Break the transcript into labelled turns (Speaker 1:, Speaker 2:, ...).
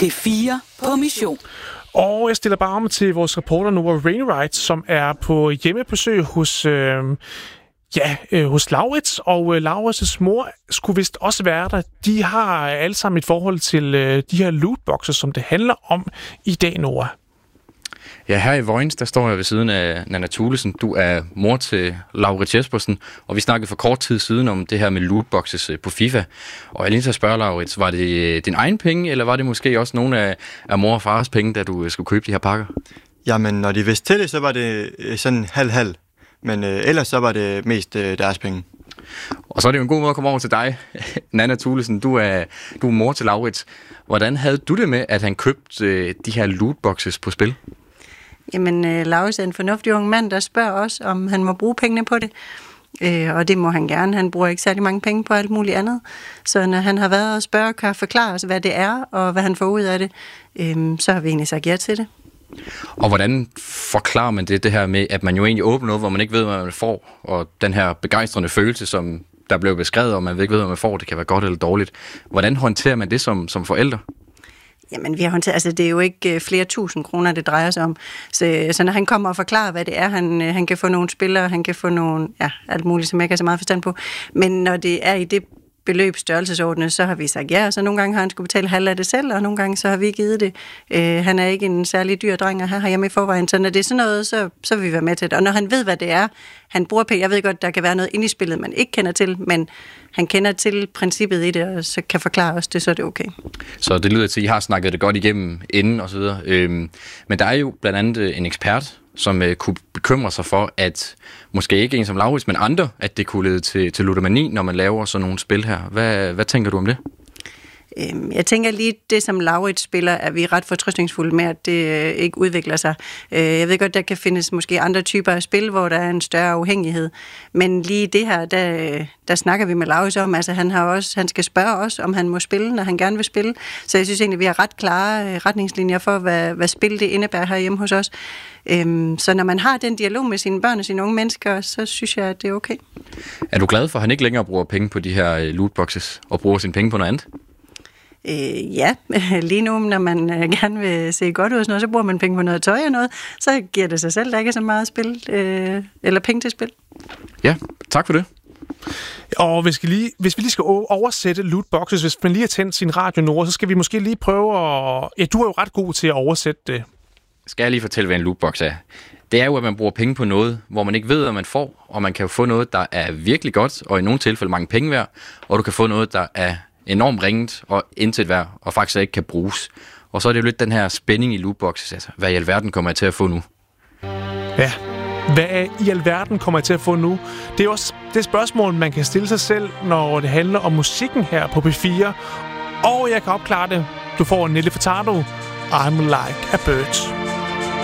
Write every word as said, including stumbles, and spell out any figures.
Speaker 1: P fire på mission.
Speaker 2: Og jeg stiller bare om til vores reporter Nora Wainwright, som er på hjemmebesøg hos, øh, ja, øh, hos Laurits. Og øh, Laurits' mor skulle vist også være der. De har alle sammen et forhold til øh, de her lootboxer, som det handler om i dag, Nora.
Speaker 3: Ja, her i Vojens, der står jeg ved siden af Nanna Thulesen. Du er mor til Laurits Jespersen, og vi snakkede for kort tid siden om det her med lootboxes på FIFA. Og jeg lige til at spørge, Laurits, var det din egen penge, eller var det måske også nogle af, af mor og fars penge, da du skulle købe de her pakker?
Speaker 4: Jamen, når de vidste til det, så var det sådan halv-halv. Men øh, ellers så var det mest øh, deres penge.
Speaker 3: Og så er det jo en god måde at komme over til dig, Nanna Thulesen. Du er, du er mor til Laurits. Hvordan havde du det med, at han købte øh, de her lootboxes på spil?
Speaker 5: Jamen, øh, Laurits er en fornuftig ung mand, der spørger os, om han må bruge pengene på det. Øh, og det må han gerne. Han bruger ikke særlig mange penge på alt muligt andet. Så når han har været og spørger, kan forklare os, hvad det er, og hvad han får ud af det, øh, så har vi egentlig sagt ja til det.
Speaker 3: Og hvordan forklarer man det, det her med, at man jo egentlig åbner noget, hvor man ikke ved, hvad man får, og den her begejstrende følelse, som der blev beskrevet, og man ikke ved, hvad man får, det kan være godt eller dårligt. Hvordan håndterer man det som, som forældre?
Speaker 5: Jamen, vi har håndteret, altså det er jo ikke flere tusind kroner, det drejer sig om. Så, så når han kommer og forklarer, hvad det er, han, han kan få nogle spillere, han kan få nogle, ja, alt muligt, som jeg ikke har så meget forstand på. Men når det er i det beløbsstørrelsesordene, så har vi sagt ja, og så nogle gange har han skulle betale halv af det selv, og nogle gange så har vi givet det. Øh, han er ikke en særlig dyr dreng, og her har hjemme i forvejen, så når det er sådan noget, så, så vil vi være med til det. Og når han ved, hvad det er, han bruger penge, jeg ved godt, der kan være noget inde i spillet, man ikke kender til, men han kender til princippet i det, og så kan forklare os det, så er det okay.
Speaker 3: Så det lyder til, at I har snakket det godt igennem inden og så videre. Øhm, men der er jo blandt andet en ekspert, som øh, kunne bekymre sig for, at måske ikke en som Laurits, men andre, at det kunne lede til, til ludomani, når man laver sådan nogle spil her. Hvad, hvad tænker du om det?
Speaker 5: Jeg tænker lige, det som Laurits spiller, er vi ret fortrøstningsfulde med, at det ikke udvikler sig. Jeg ved godt, der kan findes måske andre typer af spil, hvor der er en større afhængighed. Men lige det her, der, der snakker vi med Laurits om. Altså, han, har også, han skal spørge os, om han må spille, når han gerne vil spille. Så jeg synes egentlig, vi har ret klare retningslinjer for, hvad, hvad spil det indebærer herhjemme hos os. Så når man har den dialog med sine børn og sine unge mennesker, så synes jeg, at det er okay.
Speaker 3: Er du glad for, at han ikke længere bruger penge på de her lootboxes, og bruger sine penge på noget andet?
Speaker 5: Øh, ja, lige nu, når man øh, gerne vil se godt ud og sådan noget, så bruger man penge på noget tøj og noget, så giver det sig selv, der ikke er så meget spil, øh, eller penge til spil.
Speaker 3: Ja, tak for det.
Speaker 2: Og hvis vi lige, hvis vi lige skal oversætte lootboxes, hvis man lige har tændt sin radio, Nora, så skal vi måske lige prøve at... Ja, du er jo ret god til at oversætte det.
Speaker 3: Skal jeg lige fortælle, hvad en lootbox er? Det er jo, at man bruger penge på noget, hvor man ikke ved, hvad man får, og man kan jo få noget, der er virkelig godt, og i nogle tilfælde mange penge værd, og du kan få noget, der er enormt ringet og intet værd, og faktisk ikke kan bruges. Og så er det jo lidt den her spænding i lootboxes, altså, hvad i alverden kommer jeg til at få nu?
Speaker 2: Ja, hvad i alverden kommer jeg til at få nu? Det er også det spørgsmål, man kan stille sig selv, når det handler om musikken her på P fire. Og jeg kan opklare det. Du får Nelly Furtado, I'm Like a Bird.